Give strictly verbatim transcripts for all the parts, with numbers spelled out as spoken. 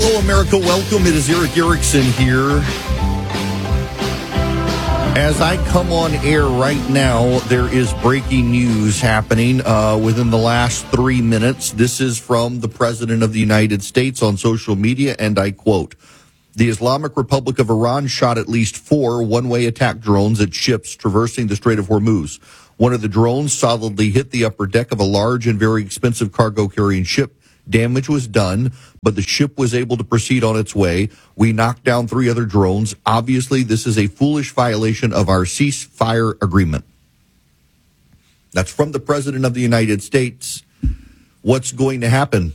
Hello, America. Welcome. It is Erick Erickson here. As I come on air right now, there is breaking news happening uh, within the last three minutes. This is from the President of the United States on social media, and I quote, "The Islamic Republic of Iran shot at least four one-way attack drones at ships traversing the Strait of Hormuz. One of the drones solidly hit the upper deck of a large and very expensive cargo-carrying ship. Damage was done, but the ship was able to proceed on its way. We knocked down three other drones. Obviously, this is a foolish violation of our ceasefire agreement." That's from the President of the United States. What's going to happen?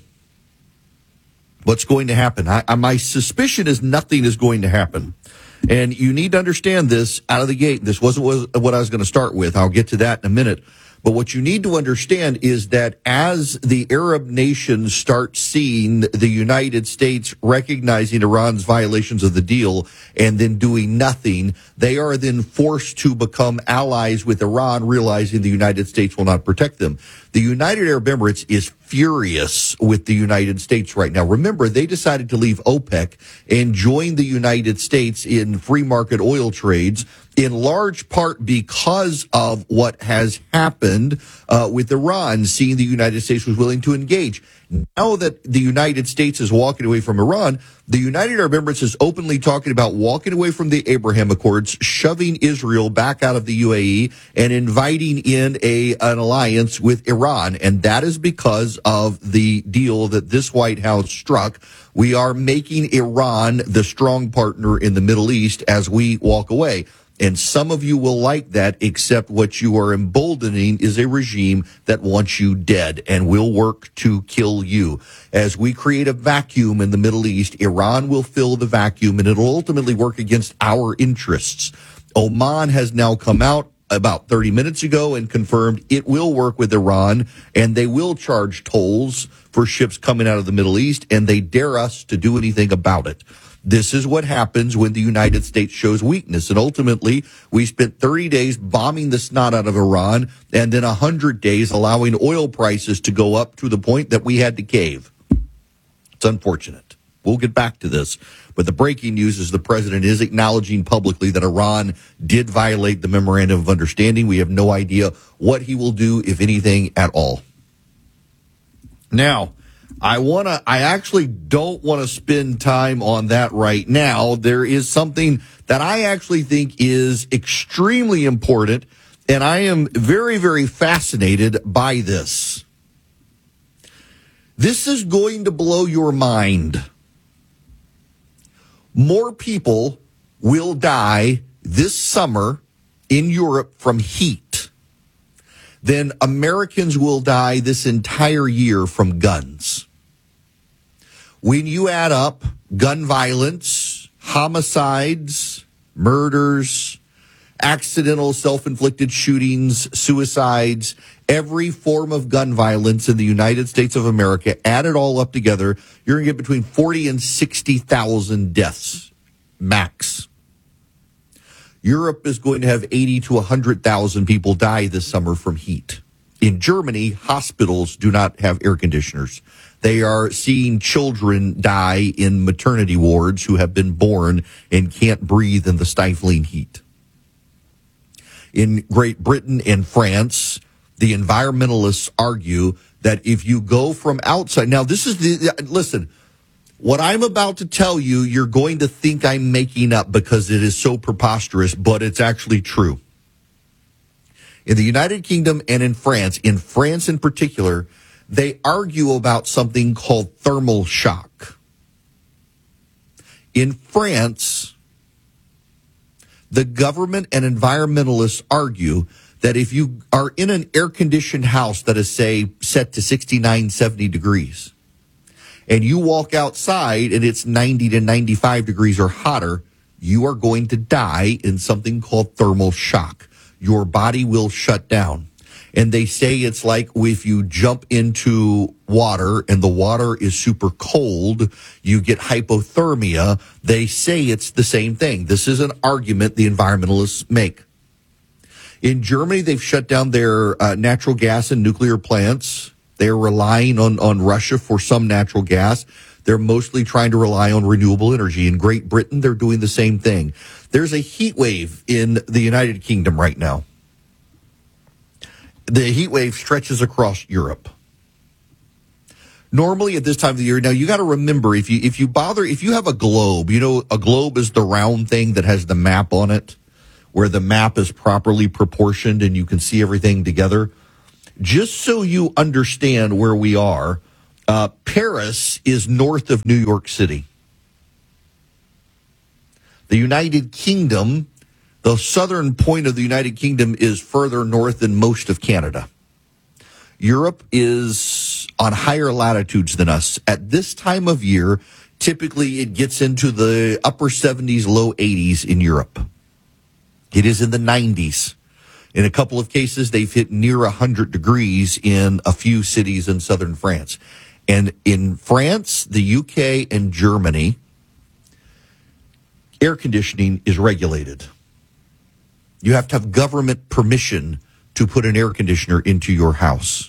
What's going to happen? I, I, my suspicion is nothing is going to happen. And you need to understand this out of the gate. This wasn't what I was going to start with. I'll get to that in a minute. But what you need to understand is that as the Arab nations start seeing the United States recognizing Iran's violations of the deal and then doing nothing, they are then forced to become allies with Iran, realizing the United States will not protect them. The United Arab Emirates is furious with the United States right now. Remember, they decided to leave OPEC and join the United States in free market oil trades, in large part because of what has happened uh, with Iran, seeing the United States was willing to engage. Now that the United States is walking away from Iran, the United Arab Emirates is openly talking about walking away from the Abraham Accords, shoving Israel back out of the U A E, and inviting in a an alliance with Iran. And that is because of the deal that this White House struck. We are making Iran the strong partner in the Middle East as we walk away. And some of you will like that, except what you are emboldening is a regime that wants you dead and will work to kill you. As we create a vacuum in the Middle East, Iran will fill the vacuum, and it'll ultimately work against our interests. Oman has now come out about thirty minutes ago and confirmed it will work with Iran, and they will charge tolls for ships coming out of the Middle East, and they dare us to do anything about it. This is what happens when the United States shows weakness. And ultimately, we spent thirty days bombing the snot out of Iran and then one hundred days allowing oil prices to go up to the point that we had to cave. It's unfortunate. We'll get back to this. But the breaking news is the president is acknowledging publicly that Iran did violate the Memorandum of Understanding. We have no idea what he will do, if anything at all. Now, I want to, I actually don't want to spend time on that right now. There is something that I actually think is extremely important, and I am very, very fascinated by this. This is going to blow your mind. More people will die this summer in Europe from heat than Americans will die this entire year from guns. When you add up gun violence, homicides, murders, accidental self-inflicted shootings, suicides, every form of gun violence in the United States of America, add it all up together, you're going to get between forty and sixty thousand deaths, max. Europe is going to have eighty to one hundred thousand people die this summer from heat. In Germany, hospitals do not have air conditioners. They are seeing children die in maternity wards who have been born and can't breathe in the stifling heat. In Great Britain and France, the environmentalists argue that if you go from outside, now this is the, listen, what I'm about to tell you, you're going to think I'm making up because it is so preposterous, but it's actually true. In the United Kingdom and in France, in France in particular, they argue about something called thermal shock. In France, the government and environmentalists argue that if you are in an air-conditioned house that is, say, set to sixty-nine, seventy degrees, and you walk outside and it's ninety to ninety-five degrees or hotter, you are going to die in something called thermal shock. Your body will shut down. And they say it's like if you jump into water and the water is super cold, you get hypothermia. They say it's the same thing. This is an argument the environmentalists make. In Germany, they've shut down their uh, natural gas and nuclear plants. They're relying on, on Russia for some natural gas. They're mostly trying to rely on renewable energy. In Great Britain, they're doing the same thing. There's a heat wave in the United Kingdom right now. The heat wave stretches across Europe. Normally at this time of the year, now you got to remember, if you if you bother, if you have a globe, you know, a globe is the round thing that has the map on it, where the map is properly proportioned and you can see everything together. Just so you understand where we are, uh, Paris is north of New York City. The United Kingdom, the southern point of the United Kingdom is further north than most of Canada. Europe is on higher latitudes than us. At this time of year, typically it gets into the upper seventies, low eighties in Europe. It is in the nineties. In a couple of cases, they've hit near one hundred degrees in a few cities in southern France. And in France, the U K, and Germany, air conditioning is regulated. You have to have government permission to put an air conditioner into your house.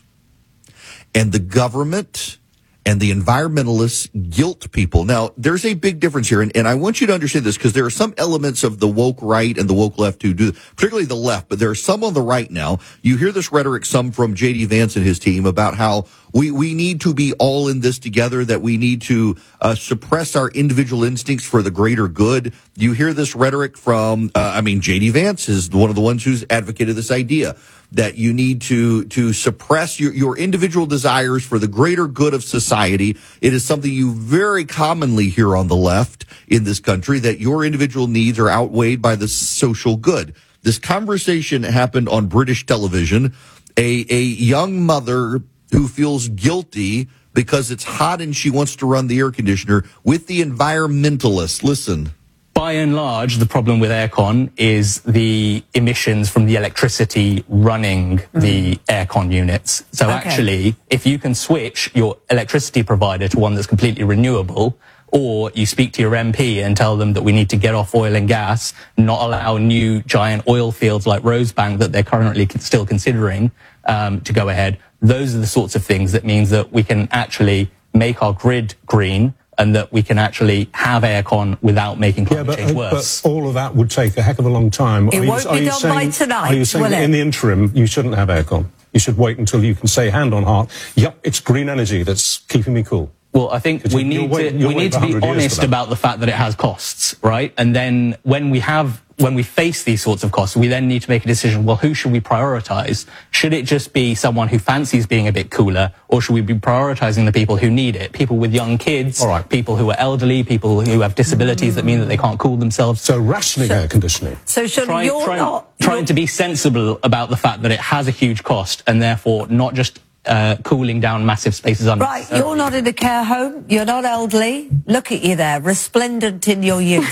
And the government and the environmentalists guilt people. Now, there's a big difference here, and, and I want you to understand this because there are some elements of the woke right and the woke left who do, particularly the left, but there are some on the right now. You hear this rhetoric, some from J D Vance and his team, about how we, we need to be all in this together, that we need to uh, suppress our individual instincts for the greater good. You hear this rhetoric from, uh, I mean, J D Vance is one of the ones who's advocated this idea that you need to to suppress your, your individual desires for the greater good of society. It is something you very commonly hear on the left in this country, that your individual needs are outweighed by the social good. This conversation happened on British television. A, a young mother who feels guilty because it's hot and she wants to run the air conditioner with the environmentalists. Listen. By and large, the problem with aircon is the emissions from the electricity running mm. the aircon units. So okay. actually, if you can switch your electricity provider to one that's completely renewable, or you speak to your M P and tell them that we need to get off oil and gas, not allow new giant oil fields like Rosebank that they're currently still considering um, to go ahead, those are the sorts of things that means that we can actually make our grid green, and that we can actually have aircon without making climate yeah, but, change worse. But all of that would take a heck of a long time. It are won't you, be are you done saying, by tonight, Are you saying will that it? in the interim you shouldn't have aircon? You should wait until you can say hand on heart, yep, it's green energy that's keeping me cool. Well, I think we need wait, to we need to be honest about the fact that it has costs, right? And then when we have when we face these sorts of costs, we then need to make a decision. Well, who should we prioritize? Should it just be someone who fancies being a bit cooler, or should we be prioritizing the people who need it? People with young kids, All right. people who are elderly, people who have disabilities that mean that they can't cool themselves. So rationing so, air conditioning. So should try, you're try, not trying you're, to be sensible about the fact that it has a huge cost, and therefore not just Uh, cooling down massive spaces under. Right, you're not in a care home, you're not elderly. Look at you there, resplendent in your youth.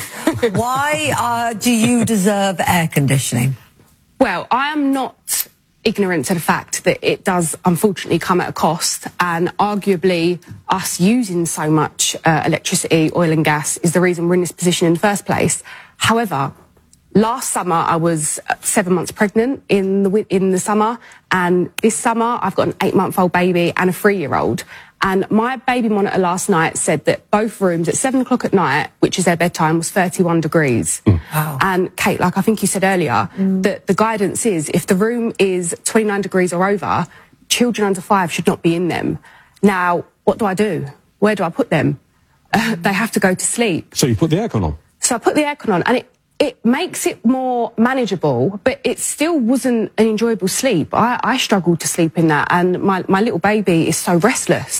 Why uh, do you deserve air conditioning? Well, I am not ignorant to the fact that it does unfortunately come at a cost, and arguably us using so much uh, electricity, oil and gas is the reason we're in this position in the first place. However, last summer, I was seven months pregnant in the in the summer, and this summer I've got an eight-month-old baby and a three-year-old. And my baby monitor last night said that both rooms at seven o'clock at night, which is their bedtime, was thirty-one degrees. Mm. Wow. And Kate, like I think you said earlier, mm. that the guidance is if the room is twenty-nine degrees or over, children under five should not be in them. Now, what do I do? Where do I put them? Uh, they have to go to sleep. So you put the aircon on? So I put the aircon on, and it It makes it more manageable, but it still wasn't an enjoyable sleep. I, I struggled to sleep in that, and my, my little baby is so restless.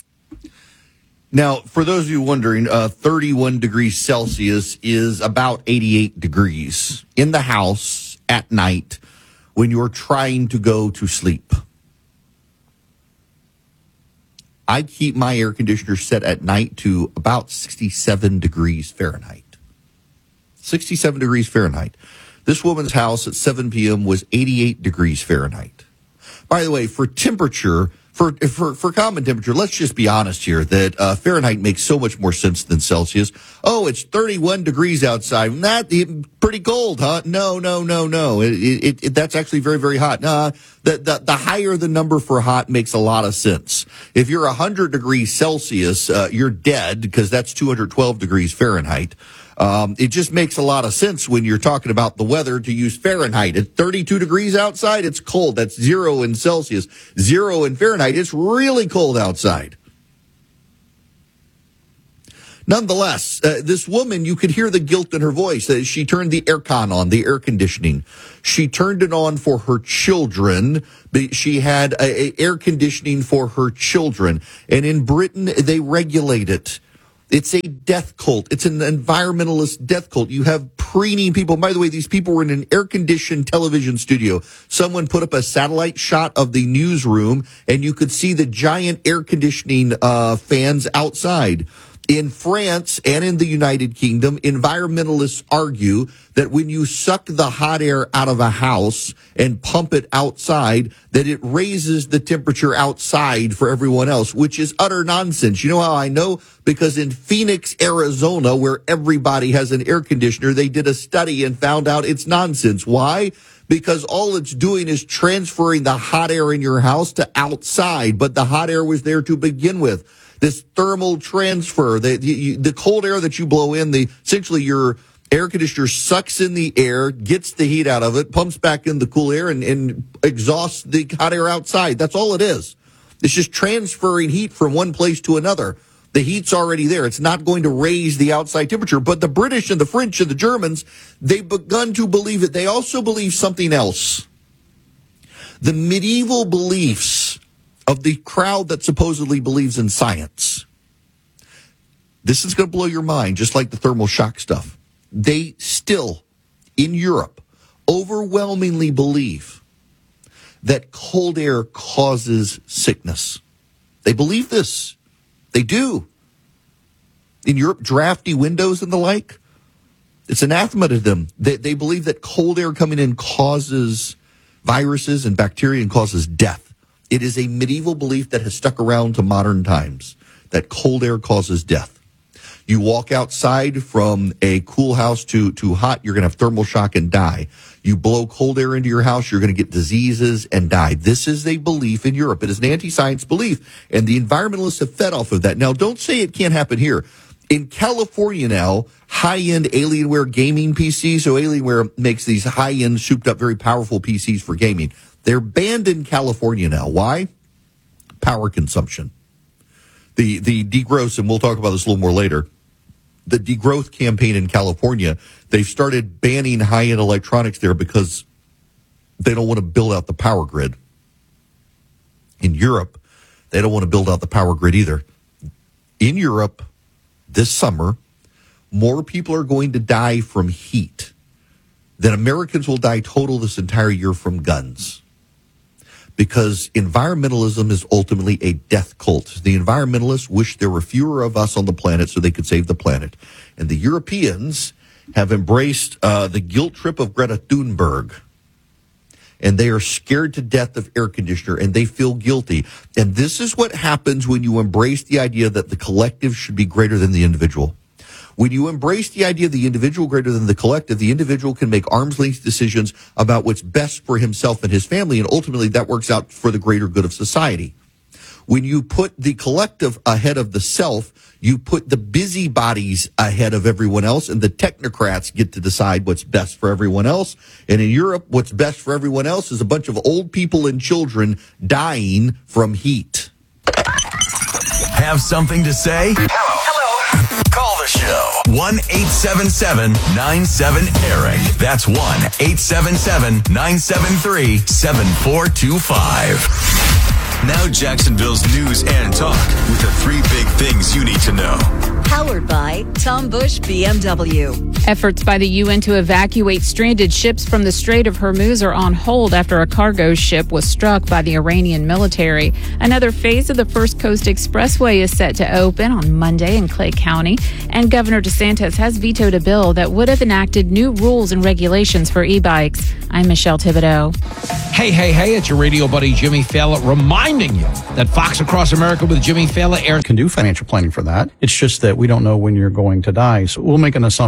Now, for those of you wondering, uh, thirty-one degrees Celsius is about eighty-eight degrees in the house at night when you're trying to go to sleep. I keep my air conditioner set at night to about sixty-seven degrees Fahrenheit. sixty-seven degrees Fahrenheit. This woman's house at seven p.m. was eighty-eight degrees Fahrenheit. By the way, for temperature, for for for common temperature, let's just be honest here that uh, Fahrenheit makes so much more sense than Celsius. Oh, it's thirty-one degrees outside. That pretty cold, huh? No, no, no, no. It, it, it, that's actually very, very hot. Uh, the, the, the higher the number for hot makes a lot of sense. If you're one hundred degrees Celsius, uh, you're dead because that's two hundred twelve degrees Fahrenheit. Um, it just makes a lot of sense when you're talking about the weather to use Fahrenheit. At thirty-two degrees outside, it's cold. That's zero in Celsius. Zero in Fahrenheit, it's really cold outside. Nonetheless, uh, this woman, you could hear the guilt in her voice. Uh, she turned the aircon on, the air conditioning. She turned it on for her children. She had a, a air conditioning for her children. And in Britain, they regulate it. It's a death cult. It's an environmentalist death cult. You have preening people. By the way, these people were in an air-conditioned television studio. Someone put up a satellite shot of the newsroom, and you could see the giant air conditioning uh, fans outside. In France and in the United Kingdom, environmentalists argue that when you suck the hot air out of a house and pump it outside, that it raises the temperature outside for everyone else, which is utter nonsense. You know how I know? Because in Phoenix, Arizona, where everybody has an air conditioner, they did a study and found out it's nonsense. Why? Because all it's doing is transferring the hot air in your house to outside, but the hot air was there to begin with. This thermal transfer, the, the, the cold air that you blow in, the essentially your air conditioner sucks in the air, gets the heat out of it, pumps back in the cool air, and, and exhausts the hot air outside. That's all it is. It's just transferring heat from one place to another. The heat's already there. It's not going to raise the outside temperature. But the British and the French and the Germans, they've begun to believe it. They also believe something else. The medieval beliefs of the crowd that supposedly believes in science. This is going to blow your mind, just like the thermal shock stuff. They still, in Europe, overwhelmingly believe that cold air causes sickness. They believe this. They do. In Europe, drafty windows and the like, it's anathema to them. They, they believe that cold air coming in causes viruses and bacteria and causes death. It is a medieval belief that has stuck around to modern times, that cold air causes death. You walk outside from a cool house to, to hot, you're going to have thermal shock and die. You blow cold air into your house, you're going to get diseases and die. This is a belief in Europe. It is an anti-science belief, and the environmentalists have fed off of that. Now, don't say it can't happen here. In California now, high-end Alienware gaming P Cs, so Alienware makes these high-end, souped-up, very powerful P Cs for gaming. They're banned in California now. Why? Power consumption. The the degrowth, and we'll talk about this a little more later, the degrowth campaign in California, they've started banning high-end electronics there because they don't want to build out the power grid. In Europe, they don't want to build out the power grid either. In Europe, this summer, more people are going to die from heat than Americans will die total this entire year from guns. Because environmentalism is ultimately a death cult. The environmentalists wish there were fewer of us on the planet so they could save the planet. And the Europeans have embraced uh, the guilt trip of Greta Thunberg. And they are scared to death of air conditioner, and they feel guilty. And this is what happens when you embrace the idea that the collective should be greater than the individual. When you embrace the idea of the individual greater than the collective, the individual can make arm's length decisions about what's best for himself and his family, and ultimately that works out for the greater good of society. When you put the collective ahead of the self, you put the busybodies ahead of everyone else, and the technocrats get to decide what's best for everyone else. And in Europe, what's best for everyone else is a bunch of old people and children dying from heat. Have something to say? Hello. Call the show. one eight seven seven nine seven Eric. That's one eight seven seven nine seven three seven four two five. Now Jacksonville's news and talk with the three big things you need to know. Powered by Tom Bush B M W. Efforts by the U N to evacuate stranded ships from the Strait of Hormuz are on hold after a cargo ship was struck by the Iranian military. Another phase of the First Coast Expressway is set to open on Monday in Clay County, and Governor DeSantis has vetoed a bill that would have enacted new rules and regulations for e-bikes. I'm Michelle Thibodeau. Hey, hey, hey, it's your radio buddy Jimmy Fallon reminding you that Fox Across America with Jimmy Fallon airs. Can do financial planning for that. It's just that we don't know when you're going to die, so we'll make an assumption. Some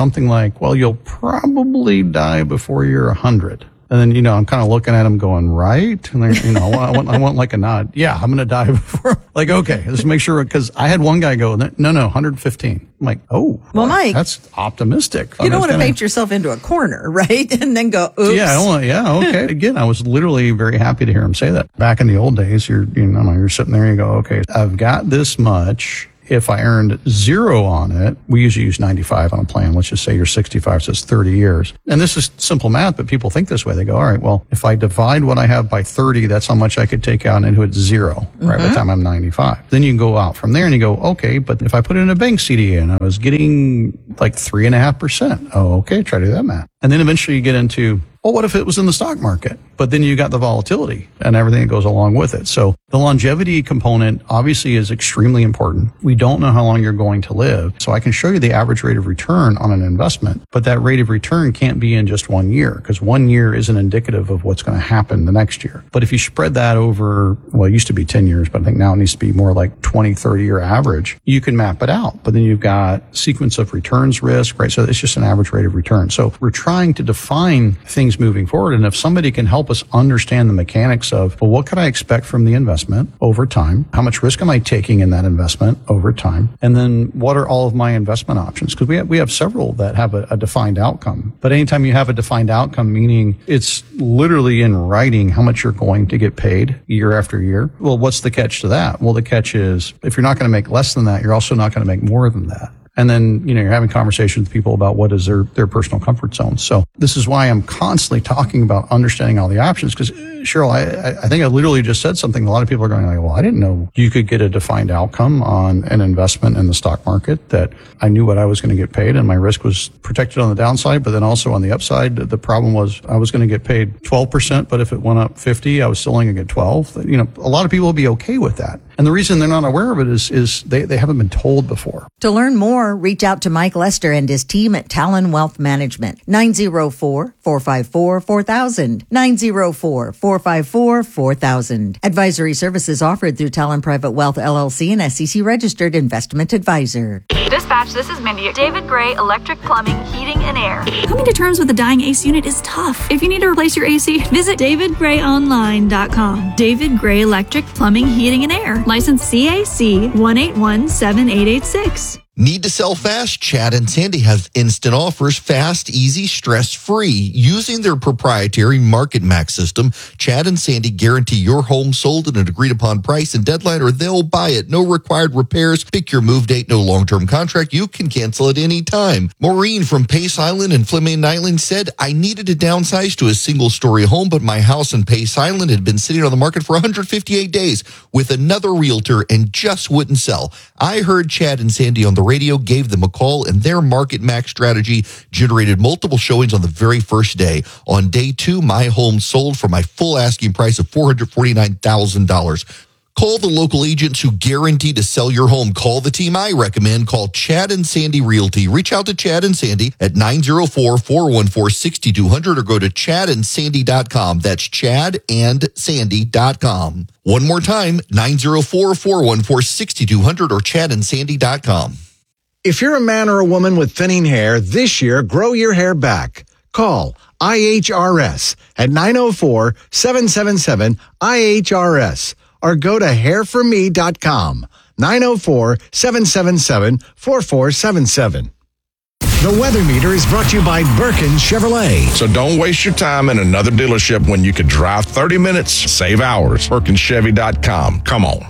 something like, well, you'll probably die before you're one hundred. And then, you know, I'm kind of looking at him going, right? And then, you know, I want, I want like a nod. Yeah, I'm going to die before. Like, okay, let's make sure. Because I had one guy go, no, no, one hundred fifteen. I'm like, oh, well, Mike, that's optimistic. You don't want to paint yourself into a corner, right? And then go, oops. Yeah, I don't want, yeah, okay. Again, I was literally very happy to hear him say that. Back in the old days, you're, you know, you're sitting there and you go, okay, I've got this much. If I earned zero on it, we usually use ninety-five on a plan. Let's just say you're sixty-five, so it's thirty years. And this is simple math, but people think this way. They go, all right, well, if I divide what I have by thirty, that's how much I could take out into it zero, mm-hmm. right, by the time I'm ninety-five. Then you can go out from there and you go, okay, but if I put it in a bank C D and I was getting like three and a half percent, oh, okay, try to do that math. And then eventually you get into, well, what if it was in the stock market? But then you got the volatility and everything that goes along with it. So the longevity component obviously is extremely important. We don't know how long you're going to live. So I can show you the average rate of return on an investment, but that rate of return can't be in just one year because one year isn't indicative of what's going to happen the next year. But if you spread that over, well, it used to be ten years, but I think now it needs to be more like twenty, thirty year average, you can map it out. But then you've got sequence of returns risk, right? So it's just an average rate of return. So we're trying to define things moving forward. And if somebody can help us understand the mechanics of, well, what could I expect from the investment over time? How much risk am I taking in that investment over time? And then what are all of my investment options? Because we have, we have several that have a, a defined outcome. But anytime you have a defined outcome, meaning it's literally in writing how much you're going to get paid year after year. Well, what's the catch to that? Well, the catch is if you're not going to make less than that, you're also not going to make more than that. And then, you know, you're having conversations with people about what is their, their personal comfort zone. So this is why I'm constantly talking about understanding all the options. Because, Cheryl, I, I think I literally just said something. A lot of people are going like, well, I didn't know you could get a defined outcome on an investment in the stock market, that I knew what I was going to get paid and my risk was protected on the downside. But then also on the upside, the problem was I was going to get paid twelve percent. But if it went up fifty, I was still only going to get twelve. You know, a lot of people will be okay with that. And the reason they're not aware of it is, is they, they haven't been told before. To learn more, reach out to Mike Lester and his team at Talon Wealth Management. nine oh four, four five four, four thousand. nine oh four, four five four, four thousand. Advisory services offered through Talon Private Wealth, L L C, an S E C registered investment advisor. Dispatch, this is Mindy. David Gray Electric Plumbing, Heating and Air. Coming to terms with a dying A C unit is tough. If you need to replace your A C, visit david gray online dot com. David Gray Electric Plumbing, Heating and Air. License C A C one eight one seven eight eight six. Need to sell fast? Chad and Sandy have instant offers, fast, easy, stress-free. Using their proprietary MarketMax system, Chad and Sandy guarantee your home sold at an agreed-upon price and deadline, or they'll buy it. No required repairs. Pick your move date. No long-term contract. You can cancel at any time. Maureen from Pace Island and Fleming Island said, I needed to downsize to a single-story home, but my house in Pace Island had been sitting on the market for one hundred fifty-eight days with another realtor and just wouldn't sell. I heard Chad and Sandy on the radio, gave them a call, and their MarketMax strategy generated multiple showings on the very first day. On day two, my home sold for my full asking price of four hundred forty-nine thousand dollars. Call the local agents who guarantee to sell your home. Call the team I recommend. Call Chad and Sandy Realty. Reach out to Chad and Sandy at nine oh four, four one four, six two zero zero or go to chad and sandy dot com. That's chad and sandy dot com. One more time, nine oh four, four one four, six two zero zero or chad and sandy dot com. If you're a man or a woman with thinning hair, this year, grow your hair back. Call I H R S at nine oh four, seven seven seven, I H R S or go to hair for me dot com. nine oh four, seven seven seven, four four seven seven. The Weather Meter is brought to you by Birkin Chevrolet. So don't waste your time in another dealership when you could drive thirty minutes, save hours. Birkin Chevy dot com. Come on.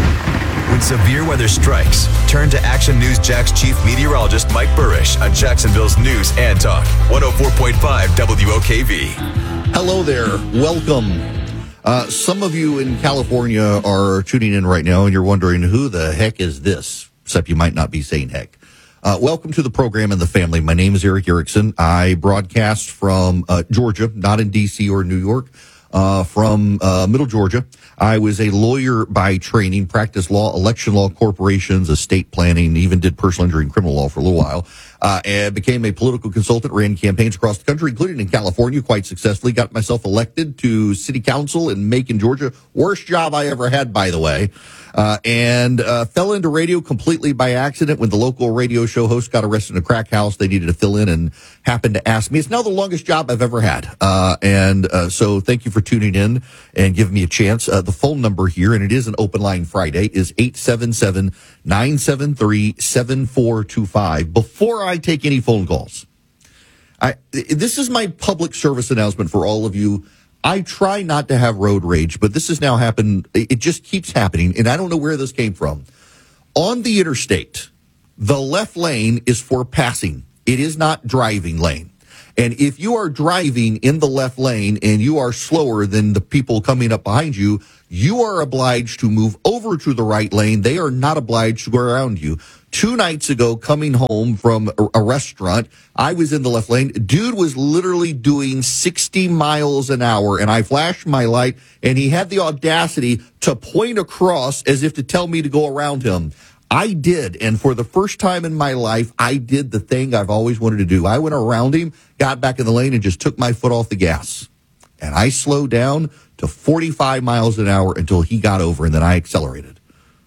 When severe weather strikes, turn to Action News Jack's chief meteorologist Mike Burrish on Jacksonville's News and Talk, one oh four point five W O K V. Hello there. Welcome. Uh, some of you in California are tuning in right now and you're wondering, who the heck is this? Except you might not be saying heck. Uh, welcome to the program and the family. My name is Eric Erickson. I broadcast from uh, Georgia, not in D C or New York. uh, from uh, Middle Georgia. I was a lawyer by training, practiced law, election law, corporations, estate planning, even did personal injury and criminal law for a little while, uh, and became a political consultant, ran campaigns across the country, including in California, quite successfully. Got myself elected to city council in Macon, Georgia. Worst job I ever had, by the way. Uh, and uh, fell into radio completely by accident when the local radio show host got arrested in a crack house. They needed to fill in and happened to ask me. It's now the longest job I've ever had. Uh, and uh, so thank you for tuning in and giving me a chance. Uh, the phone number here, and it is an open line Friday, is eight seven seven, nine seven three, seven four two five. Before I take any phone calls, I, this is my public service announcement for all of you. I try not to have road rage, but this has now happened. It just keeps happening, and I don't know where this came from. On the interstate, the left lane is for passing. It is not driving lane. And if you are driving in the left lane and you are slower than the people coming up behind you, you are obliged to move over to the right lane. They are not obliged to go around you. Two nights ago, coming home from a restaurant, I was in the left lane. Dude was literally doing sixty miles an hour, and I flashed my light, and he had the audacity to point across as if to tell me to go around him. I did, and for the first time in my life, I did the thing I've always wanted to do. I went around him, got back in the lane, and just took my foot off the gas. And I slowed down to forty-five miles an hour until he got over, and then I accelerated.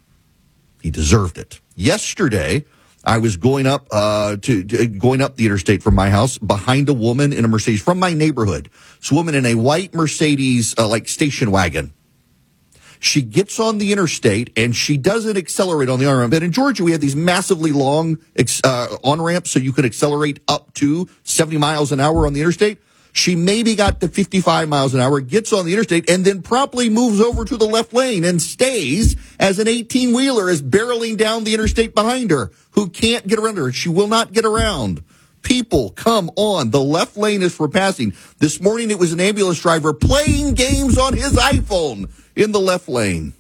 He deserved it. Yesterday, I was going up uh, to, to going up the interstate from my house behind a woman in a Mercedes from my neighborhood. It's a woman in a white Mercedes, uh, like station wagon. She gets on the interstate and she doesn't accelerate on the on-ramp. And in Georgia, we have these massively long uh, on-ramps so you can accelerate up to seventy miles an hour on the interstate. She maybe got to fifty-five miles an hour, gets on the interstate, and then promptly moves over to the left lane and stays as an eighteen-wheeler is barreling down the interstate behind her, who can't get around her. She will not get around. People, come on. The left lane is for passing. This morning, it was an ambulance driver playing games on his iPhone in the left lane.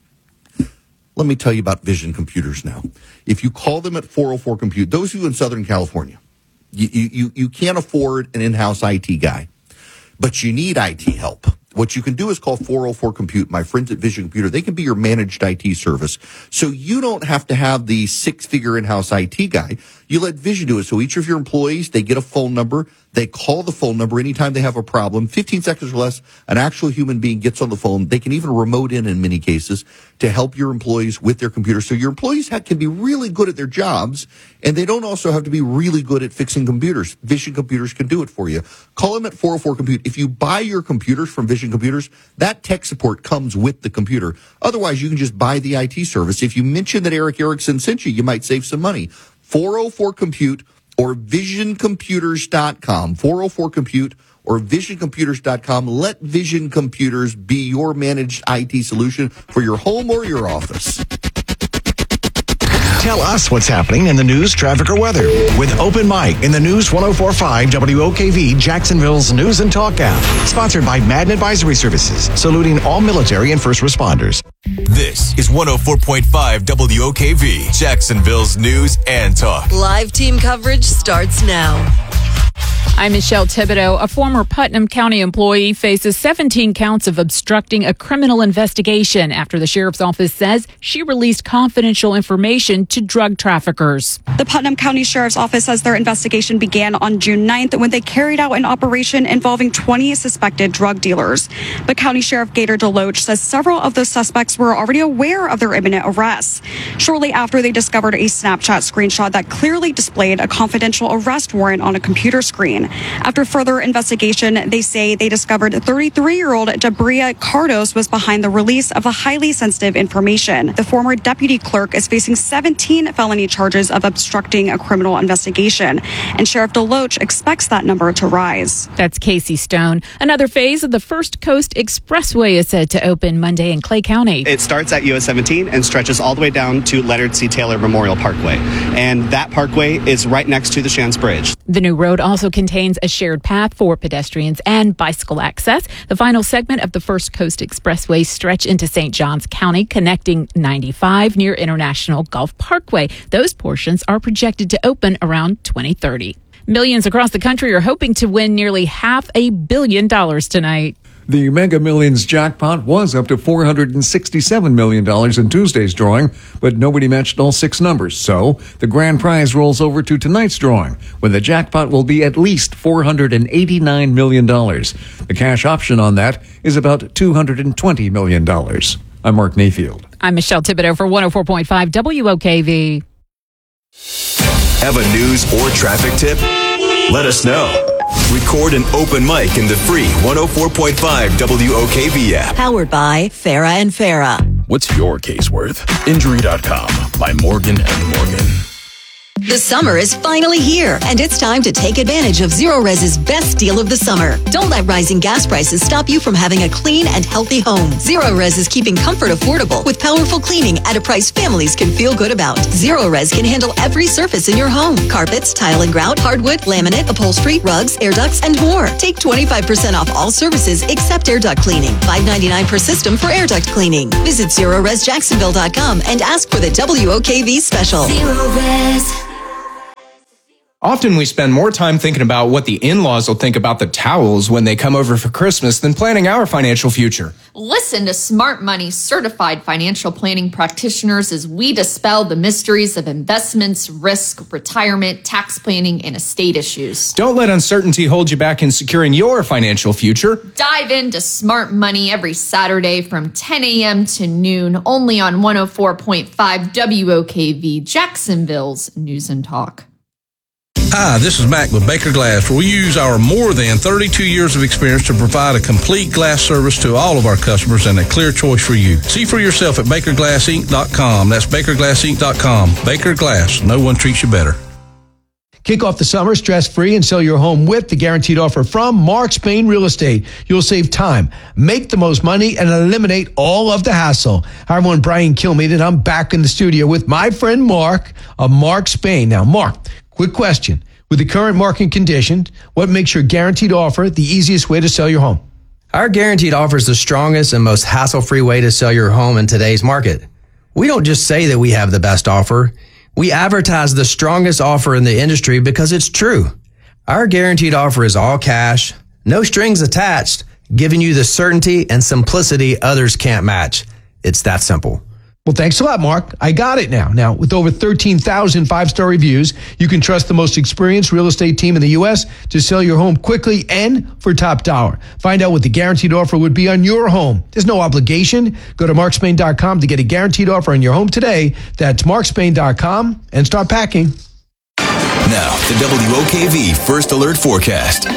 Let me tell you about Vision Computers now. If you call them at four oh four Compute, those of you in Southern California, You, you, you can't afford an in-house I T guy, but you need I T help. What you can do is call four oh four Compute, my friends at Vision Computer. They can be your managed I T service. So you don't have to have the six-figure in-house I T guy. You let Vision do it. So each of your employees, they get a phone number. They call the phone number anytime they have a problem. fifteen seconds or less, an actual human being gets on the phone. They can even remote in in many cases to help your employees with their computers. So your employees have, can be really good at their jobs, and they don't also have to be really good at fixing computers. Vision Computers can do it for you. Call them at four oh four Compute. If you buy your computers from Vision Computers, that tech support comes with the computer. Otherwise, you can just buy the I T service. If you mention that Eric Erickson sent you, you might save some money. four oh four Compute or vision computers dot com. four oh four Compute or vision computers dot com. Let Vision Computers be your managed I T solution for your home or your office. Tell us what's happening in the news, traffic, or weather with Open Mic in the News one oh four point five W O K V, Jacksonville's News and Talk app. Sponsored by Madden Advisory Services, saluting all military and first responders. This is one oh four point five W O K V, Jacksonville's News and Talk. Live team coverage starts now. I'm Michelle Thibodeau. A former Putnam County employee faces seventeen counts of obstructing a criminal investigation after the sheriff's office says she released confidential information to drug traffickers. The Putnam County Sheriff's Office says their investigation began on June ninth when they carried out an operation involving twenty suspected drug dealers. But County Sheriff Gator DeLoach says several of those suspects were already aware of their imminent arrests. Shortly after, they discovered a Snapchat screenshot that clearly displayed a confidential arrest warrant on a computer screen. After further investigation, they say they discovered thirty-three-year-old Jabria Cardos was behind the release of a highly sensitive information. The former deputy clerk is facing seventeen felony charges of obstructing a criminal investigation, and Sheriff DeLoach expects that number to rise. That's Casey Stone. Another phase of the First Coast Expressway is said to open Monday in Clay County. It starts at U S seventeen and stretches all the way down to Leonard C. Taylor Memorial Parkway, and that parkway is right next to the Shands Bridge. The new road also contains a shared path for pedestrians and bicycle access. The final segment of the First Coast Expressway stretch into Saint Johns County, connecting ninety-five near International Golf Parkway. Those portions are projected to open around twenty thirty. Millions across the country are hoping to win nearly half a billion dollars tonight. The Mega Millions jackpot was up to four hundred sixty-seven million dollars in Tuesday's drawing, but nobody matched all six numbers. So the grand prize rolls over to tonight's drawing, when the jackpot will be at least four hundred eighty-nine million dollars. The cash option on that is about two hundred twenty million dollars. I'm Mark Mayfield. I'm Michelle Thibodeau for one oh four point five W O K V. Have a news or traffic tip? Let us know. Record an open mic in the free one oh four point five W O K V app. Powered by Farah and Farah. What's your case worth? Injury dot com by Morgan and Morgan. The summer is finally here, and it's time to take advantage of ZeroRez's best deal of the summer. Don't let rising gas prices stop you from having a clean and healthy home. ZeroRez is keeping comfort affordable with powerful cleaning at a price families can feel good about. ZeroRez can handle every surface in your home: carpets, tile and grout, hardwood, laminate, upholstery, rugs, air ducts, and more. Take twenty-five percent off all services except air duct cleaning. five ninety-nine per system for air duct cleaning. Visit Zero Res Jacksonville dot com and ask for the W O K V special. ZeroRez. Often we spend more time thinking about what the in-laws will think about the towels when they come over for Christmas than planning our financial future. Listen to Smart Money certified financial planning practitioners as we dispel the mysteries of investments, risk, retirement, tax planning, and estate issues. Don't let uncertainty hold you back in securing your financial future. Dive into Smart Money every Saturday from ten a.m. to noon, only on one oh four point five W O K V, Jacksonville's News and Talk. Hi, this is Mac with Baker Glass, where we use our more than thirty-two years of experience to provide a complete glass service to all of our customers and a clear choice for you. See for yourself at Baker Glass Inc dot com. That's Baker Glass Inc dot com. Baker Glass, no one treats you better. Kick off the summer stress-free and sell your home with the guaranteed offer from Mark Spain Real Estate. You'll save time, make the most money, and eliminate all of the hassle. Hi, everyone. Brian Kilmeade, and I'm back in the studio with my friend Mark of Mark Spain. Now, Mark, quick question. With the current market conditions, what makes your guaranteed offer the easiest way to sell your home? Our guaranteed offer is the strongest and most hassle-free way to sell your home in today's market. We don't just say that we have the best offer. We advertise the strongest offer in the industry because it's true. Our guaranteed offer is all cash, no strings attached, giving you the certainty and simplicity others can't match. It's that simple. Well, thanks a lot, Mark. I got it now. Now, with over thirteen thousand five-star reviews, you can trust the most experienced real estate team in the U S to sell your home quickly and for top dollar. Find out what the guaranteed offer would be on your home. There's no obligation. Go to Mark Spain dot com to get a guaranteed offer on your home today. That's Mark Spain dot com and start packing. Now, the W O K V First Alert Forecast.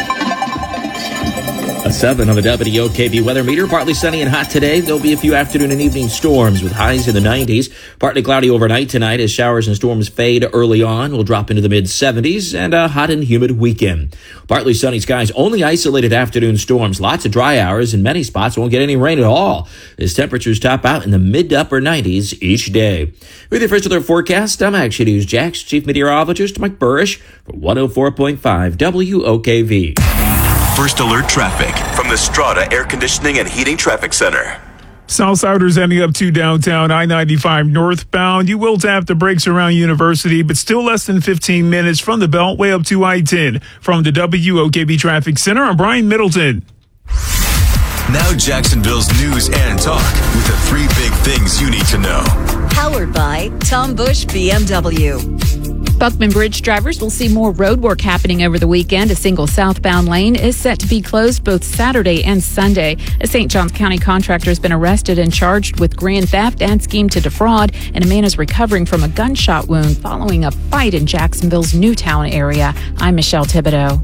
A seven on the W O K V weather meter. Partly sunny and hot today. There'll be a few afternoon and evening storms with highs in the nineties. Partly cloudy overnight tonight as showers and storms fade early on. We'll drop into the mid seventies and a hot and humid weekend. Partly sunny skies, only isolated afternoon storms. Lots of dry hours and many spots won't get any rain at all as temperatures top out in the mid to upper nineties each day. With your First Alert Forecast, I'm Action News Jax Chief Meteorologist Mike Burrish for one oh four point five W O K V. First Alert Traffic from the Strata Air Conditioning and Heating Traffic Center. Southsiders ending up to downtown I ninety-five northbound. You will tap the brakes around University, but still less than fifteen minutes from the Beltway up to I ten. From the W O K V Traffic Center, I'm Brian Middleton. Now Jacksonville's news and talk with the three big things you need to know. Powered by Tom Bush B M W. Buckman Bridge drivers will see more road work happening over the weekend. A single southbound lane is set to be closed both Saturday and Sunday. A Saint Johns County contractor has been arrested and charged with grand theft and scheme to defraud, and a man is recovering from a gunshot wound following a fight in Jacksonville's Newtown area. I'm Michelle Thibodeau.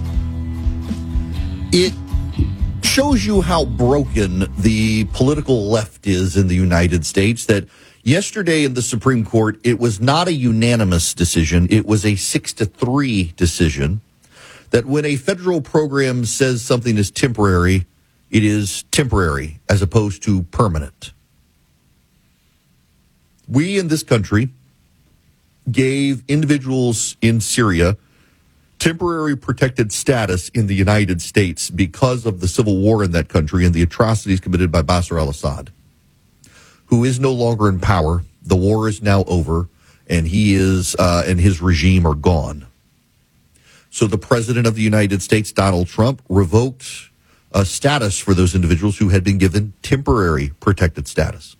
It shows you how broken the political left is in the United States that yesterday in the Supreme Court, it was not a unanimous decision. It was a six to three decision that when a federal program says something is temporary, it is temporary as opposed to permanent. We in this country gave individuals in Syria temporary protected status in the United States because of the civil war in that country and the atrocities committed by Bashar al-Assad, who is no longer in power. The war is now over, and he is uh, and his regime are gone. So the president of the United States, Donald Trump, revoked a status for those individuals who had been given temporary protected status.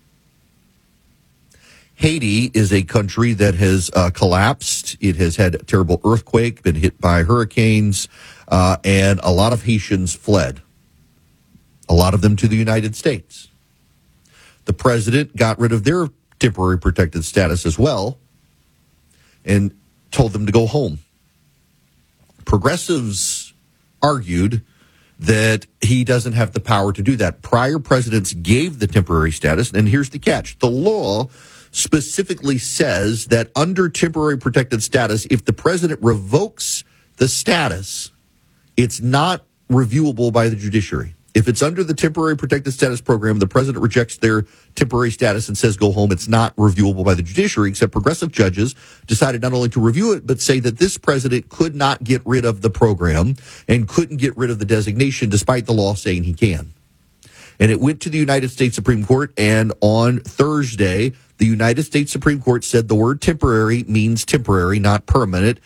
Haiti is a country that has uh, collapsed. It has had a terrible earthquake, been hit by hurricanes, uh, and a lot of Haitians fled, a lot of them to the United States. The president got rid of their temporary protected status as well and told them to go home. Progressives argued that he doesn't have the power to do that. Prior presidents gave the temporary status, and here's the catch. The law specifically says that under temporary protected status, if the president revokes the status, it's not reviewable by the judiciary. If it's under the temporary protected status program, the president rejects their temporary status and says go home, it's not reviewable by the judiciary, except progressive judges decided not only to review it, but say that this president could not get rid of the program and couldn't get rid of the designation despite the law saying he can. And it went to the United States Supreme Court, and on Thursday, the United States Supreme Court said the word temporary means temporary, not permanent,